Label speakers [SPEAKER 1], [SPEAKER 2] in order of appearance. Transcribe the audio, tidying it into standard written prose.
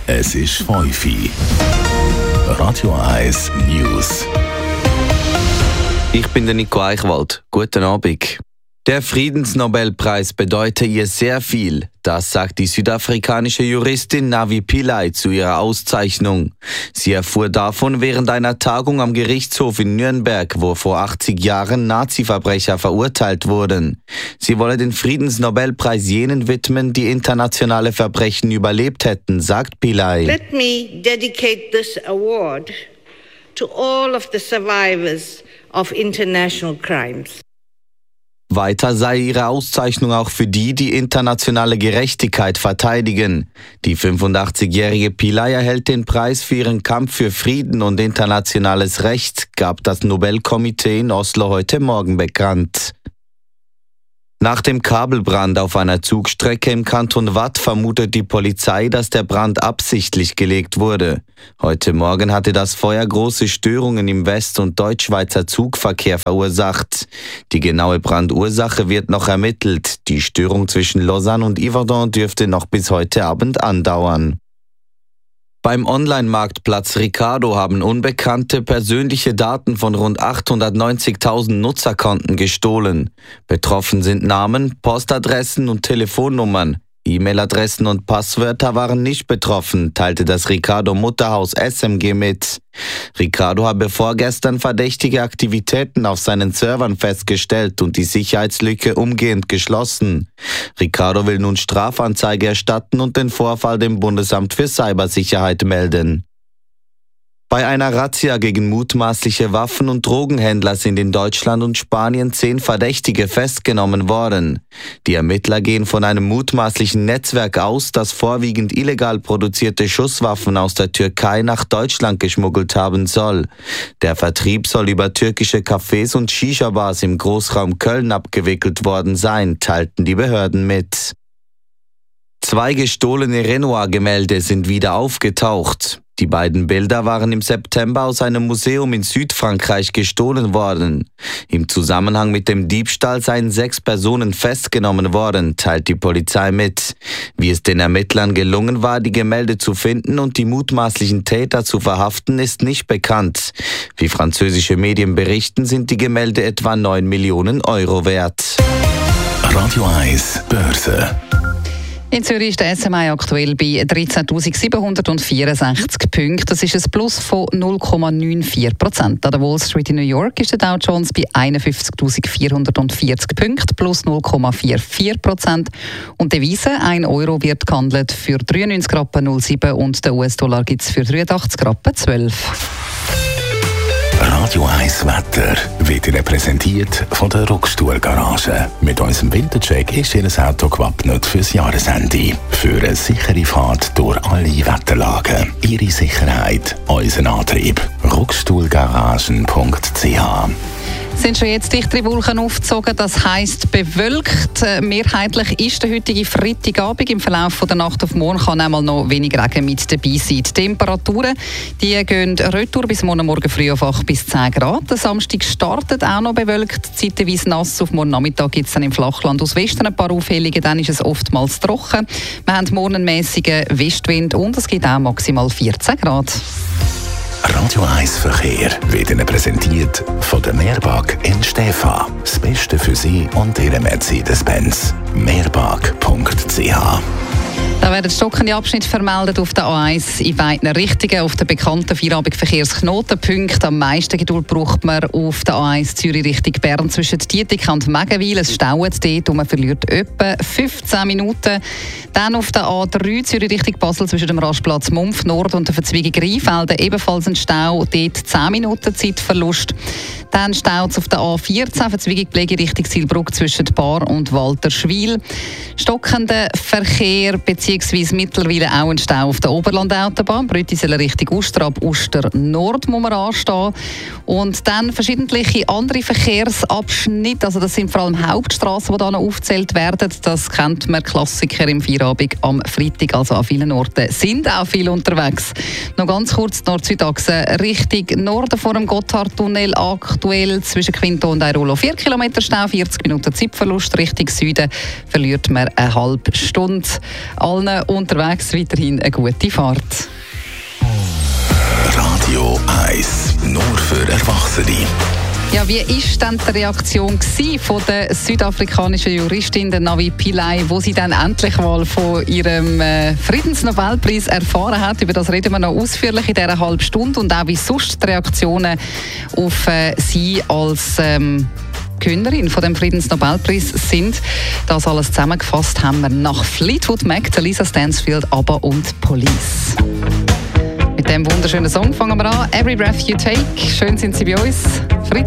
[SPEAKER 1] Es ist 5 Uhr. Radio 1 News.
[SPEAKER 2] Ich bin der Nico Eichwald. Guten Abend. Der Friedensnobelpreis bedeutet ihr sehr viel. Das sagt die südafrikanische Juristin Navi Pillay zu ihrer Auszeichnung. Sie erfuhr davon während einer Tagung am Gerichtshof in Nürnberg, wo vor 80 Jahren Nazi-Verbrecher verurteilt wurden. Sie wolle den Friedensnobelpreis jenen widmen, die internationale Verbrechen überlebt hätten, sagt Pillay.
[SPEAKER 3] Let me dedicate this award to all of the survivors of international crimes.
[SPEAKER 2] Weiter sei ihre Auszeichnung auch für die internationale Gerechtigkeit verteidigen. Die 85-jährige Pillay erhält den Preis für ihren Kampf für Frieden und internationales Recht, gab das Nobelkomitee in Oslo heute Morgen bekannt. Nach dem Kabelbrand auf einer Zugstrecke im Kanton Waadt vermutet die Polizei, dass der Brand absichtlich gelegt wurde. Heute Morgen hatte das Feuer große Störungen im West- und Deutschschweizer Zugverkehr verursacht. Die genaue Brandursache wird noch ermittelt. Die Störung zwischen Lausanne und Yverdon dürfte noch bis heute Abend andauern. Beim Online-Marktplatz Ricardo haben Unbekannte persönliche Daten von rund 890.000 Nutzerkonten gestohlen. Betroffen sind Namen, Postadressen und Telefonnummern. E-Mail-Adressen und Passwörter waren nicht betroffen, teilte das Ricardo-Mutterhaus SMG mit. Ricardo habe vorgestern verdächtige Aktivitäten auf seinen Servern festgestellt und die Sicherheitslücke umgehend geschlossen. Ricardo will nun Strafanzeige erstatten und den Vorfall dem Bundesamt für Cybersicherheit melden. Bei einer Razzia gegen mutmaßliche Waffen- und Drogenhändler sind in Deutschland und Spanien 10 Verdächtige festgenommen worden. Die Ermittler gehen von einem mutmaßlichen Netzwerk aus, das vorwiegend illegal produzierte Schusswaffen aus der Türkei nach Deutschland geschmuggelt haben soll. Der Vertrieb soll über türkische Cafés und Shisha-Bars im Großraum Köln abgewickelt worden sein, teilten die Behörden mit. 2 gestohlene Renoir-Gemälde sind wieder aufgetaucht. Die beiden Bilder waren im September aus einem Museum in Südfrankreich gestohlen worden. Im Zusammenhang mit dem Diebstahl seien 6 Personen festgenommen worden, teilt die Polizei mit. Wie es den Ermittlern gelungen war, die Gemälde zu finden und die mutmaßlichen Täter zu verhaften, ist nicht bekannt. Wie französische Medien berichten, sind die Gemälde etwa 9 Millionen Euro wert.
[SPEAKER 1] Radio 1 Börse.
[SPEAKER 4] In Zürich ist der SMI aktuell bei 13.764 Punkten. Das ist ein Plus von 0,94%. An der Wall Street in New York ist der Dow Jones bei 51.440 Punkten, plus 0,44%. Und die Devise, 1 Euro wird gehandelt für 93,07 und der US-Dollar gibt es für 83,12.
[SPEAKER 1] Radio 1 Wetter wird Ihnen präsentiert von der Rockstuhl-Garage. Mit unserem Wintercheck ist Ihr Auto gewappnet fürs Jahresende. Für eine sichere Fahrt durch alle Wetterlagen. Ihre Sicherheit, unser Antrieb. Rockstuhlgaragen.ch.
[SPEAKER 4] Sind schon jetzt dichtere Wolken aufgezogen, das heisst bewölkt. Mehrheitlich ist der heutige Freitagabend. Im Verlauf der Nacht auf morgen kann einmal noch wenig Regen mit dabei sein. Die Temperaturen die gehen retour bis morgen früh auf 8 bis 10 Grad. Der Samstag startet auch noch bewölkt, zeitweise nass. Auf morgen Nachmittag gibt es dann im Flachland aus Westen ein paar Aufhellungen, dann ist es oftmals trocken. Wir haben morgen einen mäßigen Westwind und es gibt auch maximal 14 Grad.
[SPEAKER 1] Radio 1 Verkehr wird Ihnen präsentiert von der Meerbag in Stäfa. Das Beste für Sie und Ihre Mercedes-Benz. Meerbag.ch.
[SPEAKER 4] Da werden stockende Abschnitte vermeldet auf der A1 in beiden Richtungen. Auf den bekannten Feierabendverkehrsknotenpunkten. Am meisten Geduld braucht man auf der A1 Zürich Richtung Bern zwischen Dietik und Megenwil. Es staut dort und man verliert etwa 15 Minuten. Dann auf der A3 Zürich Richtung Basel zwischen dem Rastplatz Mumpf Nord und der Verzweigung Rheinfelden ebenfalls ein Stau. Dort 10 Minuten Zeitverlust. Dann staut es auf der A14 Verzweigung Pflege Richtung Zielbruck zwischen Bar und Walterschwil. Stockender Verkehr beziehungsweise mittlerweile auch ein Stau auf der Oberlandautobahn. Brüttiseler Richtung Uster, ab Uster Nord muss man anstehen. Und dann verschiedentliche andere Verkehrsabschnitte. Also das sind vor allem Hauptstraßen, die da noch aufgezählt werden. Das kennt man, Klassiker im Feierabend am Freitag. Also an vielen Orten sind auch viele unterwegs. Noch ganz kurz die Nord-Süd-Achse Richtung Norden vor dem Gotthardtunnel. Aktuell zwischen Quinto und Airolo 4 Kilometer Stau, 40 Minuten Zeitverlust. Richtung Süden verliert man eine halbe Stunde. Allen unterwegs weiterhin eine gute Fahrt.
[SPEAKER 1] Radio 1, nur für Erwachsene.
[SPEAKER 4] Ja, wie war denn die Reaktion von der südafrikanischen Juristin Navi Pillay, wo sie dann endlich mal von ihrem Friedensnobelpreis erfahren hat? Über das reden wir noch ausführlich in dieser halben Stunde und auch wie sonst die Reaktionen auf sie als Gewinnerin von dem Friedensnobelpreis sind. Das alles zusammengefasst haben wir nach Fleetwood Mac, Lisa Stansfield, ABBA und Police. Mit dem wunderschönen Song fangen wir an. Every Breath You Take. Schön sind Sie bei uns.